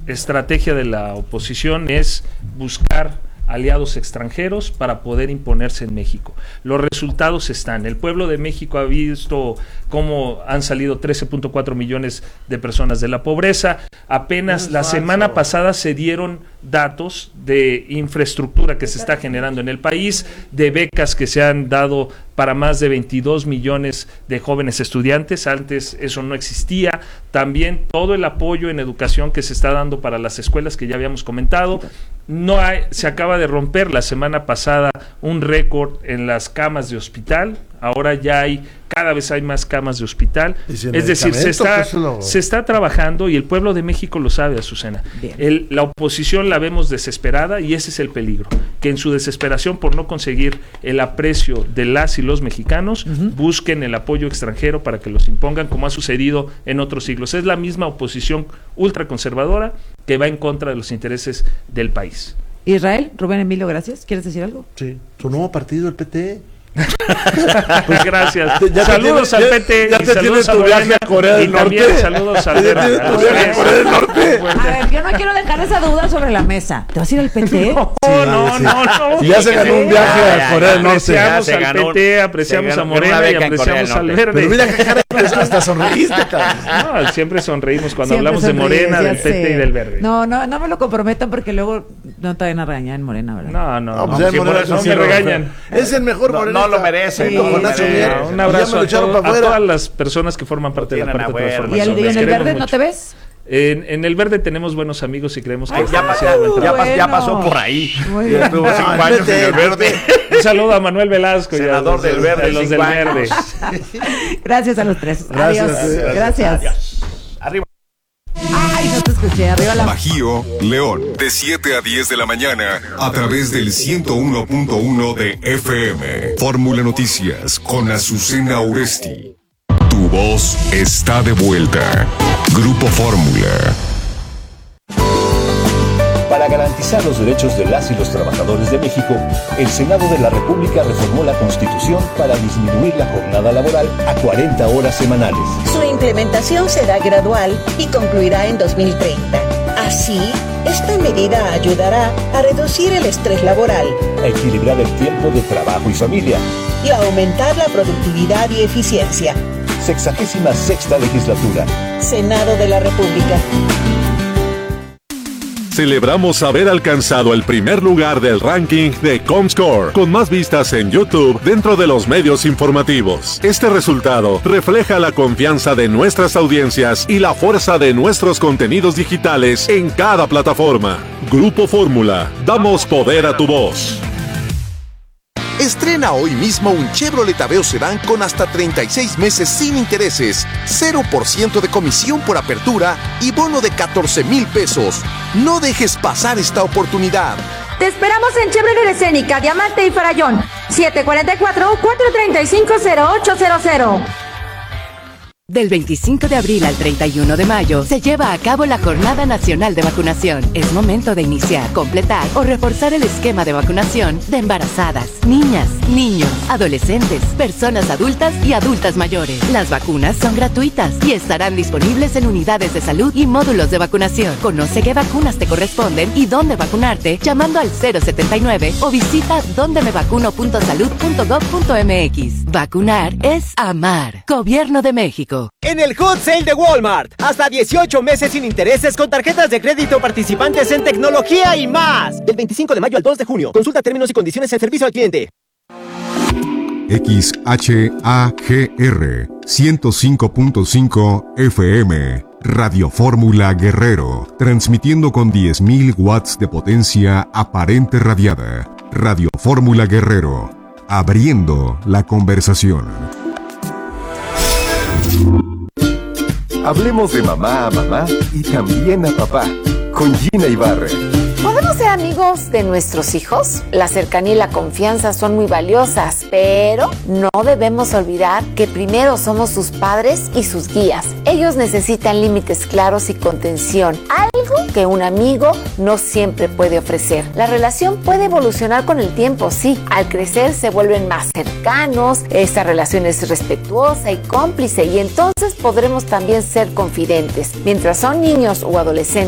estrategia de la oposición es buscar aliados extranjeros para poder imponerse en México. Los resultados están. El pueblo de México ha visto cómo han salido 13.4 millones de personas de la pobreza. Apenas la semana pasada se dieron datos de infraestructura que se está generando en el país, de becas que se han dado para más de 22 millones de jóvenes estudiantes. Antes eso no existía. También todo el apoyo en educación que se está dando para las escuelas que ya habíamos comentado. Se acaba de romper la semana pasada un récord en las camas de hospital. Ahora ya cada vez hay más camas de hospital. Es decir, se está trabajando y el pueblo de México lo sabe, Azucena. La oposición la vemos desesperada y ese es el peligro, que en su desesperación por no conseguir el aprecio de las y los mexicanos, busquen el apoyo extranjero para que los impongan, como ha sucedido en otros siglos. Es la misma oposición ultraconservadora que va en contra de los intereses del país. Israel, Rubén Emilio, gracias. ¿Quieres decir algo? Sí, su nuevo partido, el PT. Pues gracias. Saludos al PT y saludos a Morena a Corea del Norte. También saludos al Verde. A ver, yo no quiero dejar esa duda sobre la mesa. ¿Te vas a ir al PT? No. Y ya se ganó un viaje a Corea del Norte. Apreciamos al PT, apreciamos a Morena y apreciamos al Verde. Pero mira que hasta sonreíste, cabrón. No, siempre sonreímos cuando hablamos de Morena, del PT y del Verde. No me lo comprometan porque luego no te van a regañar en Morena, ¿verdad? No, me regañan. Es el mejor Morena. No lo merece. Sí, un abrazo a todas las personas que forman parte de la Cuarta Transformación. ¿Y en el Verde no te ves? En el Verde tenemos buenos amigos y creemos que ya pasó por ahí. Ya estuvo 5 años en el Verde. Un saludo a Manuel Velasco, senador del Verde, de los del Verde. Gracias a los tres. Adiós. Gracias. Arriba. Ay, no te escuché. Arriba la Bajío, León, de 7 a 10 de la mañana, a través del 101.1 de FM. Fórmula Noticias con Azucena Oresti. Tu voz está de vuelta. Grupo Fórmula. Para garantizar los derechos de las y los trabajadores de México, el Senado de la República reformó la Constitución para disminuir la jornada laboral a 40 horas semanales. Su implementación será gradual y concluirá en 2030. Así, esta medida ayudará a reducir el estrés laboral, a equilibrar el tiempo de trabajo y familia y a aumentar la productividad y eficiencia. 66ª legislatura. Senado de la República. Celebramos haber alcanzado el primer lugar del ranking de Comscore, con más vistas en YouTube dentro de los medios informativos. Este resultado refleja la confianza de nuestras audiencias y la fuerza de nuestros contenidos digitales en cada plataforma. Grupo Fórmula, damos poder a tu voz. Estrena hoy mismo un Chevrolet Aveo Sedán con hasta 36 meses sin intereses, 0% de comisión por apertura y bono de 14,000 pesos. No dejes pasar esta oportunidad. Te esperamos en Chevrolet Escénica, Diamante y Farallón, 744-435-0800. Del 25 de abril al 31 de mayo se lleva a cabo la Jornada Nacional de Vacunación. Es momento de iniciar, completar o reforzar el esquema de vacunación de embarazadas, niñas, niños, adolescentes, personas adultas y adultas mayores. Las vacunas son gratuitas y estarán disponibles en unidades de salud y módulos de vacunación. Conoce qué vacunas te corresponden y dónde vacunarte llamando al 079 o visita dondemevacuno.salud.gov.mx. Vacunar es amar. Gobierno de México. En el Hot Sale de Walmart, hasta 18 meses sin intereses con tarjetas de crédito participantes en tecnología y más. Del 25 de mayo al 2 de junio. Consulta términos y condiciones en servicio al cliente. XHAGR 105.5 FM. Radio Fórmula Guerrero. Transmitiendo con 10,000 watts de potencia aparente radiada. Radio Fórmula Guerrero. Abriendo la conversación. Hablemos de mamá a mamá y también a papá, con Gina Ibarra. ¿Podemos ser amigos de nuestros hijos? La cercanía y la confianza son muy valiosas, pero no debemos olvidar que primero somos sus padres y sus guías. Ellos necesitan límites claros y contención, algo que un amigo no siempre puede ofrecer. La relación puede evolucionar con el tiempo, sí. Al crecer se vuelven más cercanos, esta relación es respetuosa y cómplice, y entonces podremos también ser confidentes. Mientras son niños o adolescentes,